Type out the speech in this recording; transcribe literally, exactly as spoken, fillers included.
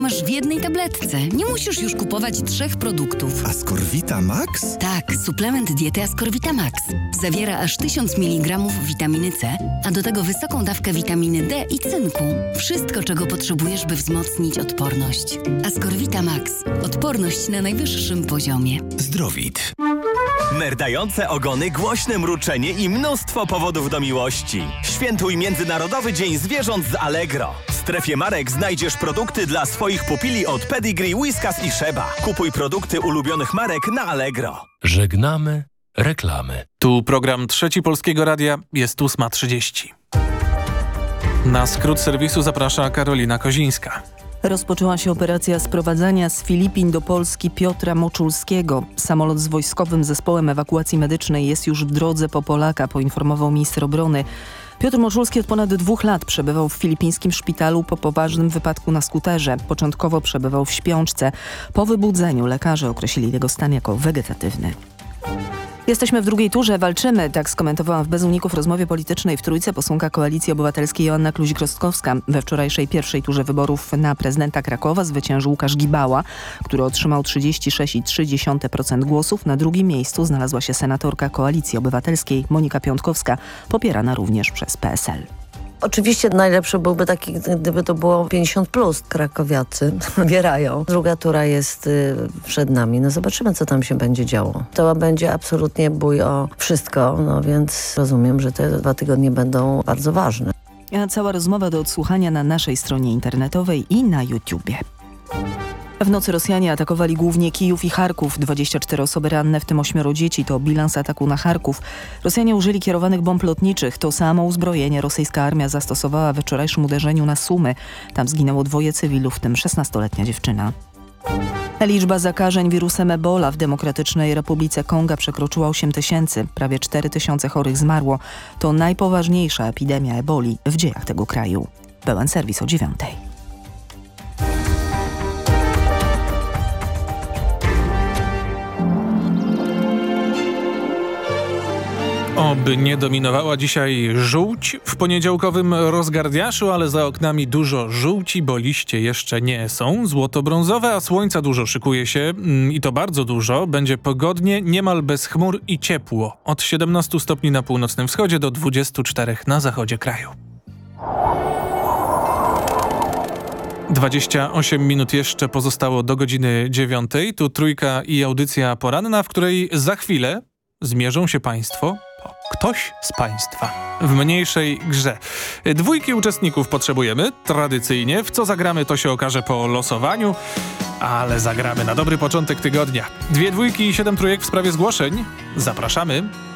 Masz w jednej tabletce. Nie musisz już kupować trzech produktów. Ascorvita Max? Tak, suplement diety Ascorvita Max. Zawiera aż tysiąc miligramów witaminy C, a do tego wysoką dawkę witaminy D i cynku. Wszystko, czego potrzebujesz, by wzmocnić odporność. Ascorvita Max. Odporność na najwyższym poziomie. Zdrowit. Merdające ogony, głośne mruczenie i mnóstwo powodów do miłości. Świętuj Międzynarodowy Dzień Zwierząt z Allegro. W strefie marek znajdziesz produkty dla swoich pupili od Pedigree, Whiskas i Sheba. Kupuj produkty ulubionych marek na Allegro. Żegnamy reklamy. Tu program Trzeci Polskiego Radia, jest ósma trzydzieści. Na skrót serwisu zaprasza Karolina Kozińska. Rozpoczęła się operacja sprowadzania z Filipin do Polski Piotra Moczulskiego. Samolot z wojskowym zespołem ewakuacji medycznej jest już w drodze po Polaka, poinformował minister obrony. Piotr Moczulski od ponad dwóch lat przebywał w filipińskim szpitalu po poważnym wypadku na skuterze. Początkowo przebywał w śpiączce. Po wybudzeniu lekarze określili jego stan jako wegetatywny. Jesteśmy w drugiej turze, walczymy, tak skomentowała w Bez Uników rozmowie politycznej w Trójce posłanka Koalicji Obywatelskiej Joanna Kluzik-Rostkowska. We wczorajszej pierwszej turze wyborów na prezydenta Krakowa zwyciężył Łukasz Gibała, który otrzymał trzydzieści sześć przecinek trzy procent głosów. Na drugim miejscu znalazła się senatorka Koalicji Obywatelskiej Monika Piątkowska, popierana również przez P S L. Oczywiście najlepszy byłby taki, gdyby to było pięćdziesiąt plus. Krakowiacy wybierają. Druga tura jest y, przed nami. No zobaczymy, co tam się będzie działo. To będzie absolutnie bój o wszystko, no więc rozumiem, że te dwa tygodnie będą bardzo ważne. A cała rozmowa do odsłuchania na naszej stronie internetowej i na YouTubie. W nocy Rosjanie atakowali głównie Kijów i Charków. dwadzieścia cztery osoby ranne, w tym ośmioro dzieci. To bilans ataku na Charków. Rosjanie użyli kierowanych bomb lotniczych. To samo uzbrojenie rosyjska armia zastosowała we wczorajszym uderzeniu na Sumy. Tam zginęło dwoje cywilów, w tym szesnastoletnia dziewczyna. Liczba zakażeń wirusem Ebola w Demokratycznej Republice Konga przekroczyła osiem tysięcy. Prawie cztery tysiące chorych zmarło. To najpoważniejsza epidemia eboli w dziejach tego kraju. Pełen serwis o dziewiątej. Oby nie dominowała dzisiaj żółć w poniedziałkowym rozgardiaszu, ale za oknami dużo żółci, bo liście jeszcze nie są złoto-brązowe, a słońca dużo szykuje się i to bardzo dużo. Będzie pogodnie, niemal bez chmur i ciepło. Od siedemnastu stopni na północnym wschodzie do dwudziestu czterech na zachodzie kraju. dwadzieścia osiem minut jeszcze pozostało do godziny dziewiątej. Tu Trójka i audycja poranna, w której za chwilę zmierzą się Państwo, ktoś z Państwa, w mniejszej grze. Dwójki uczestników potrzebujemy, tradycyjnie. W co zagramy, to się okaże po losowaniu, ale zagramy na dobry początek tygodnia. Dwie dwójki i siedem trójek w sprawie zgłoszeń. Zapraszamy.